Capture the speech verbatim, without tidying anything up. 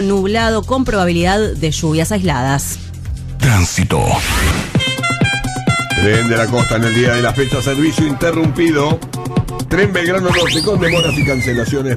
nublado con probabilidad de lluvias aisladas. Tránsito. Tren de la Costa en el día de la fecha, servicio interrumpido. Tren Belgrano Norte con demoras y cancelaciones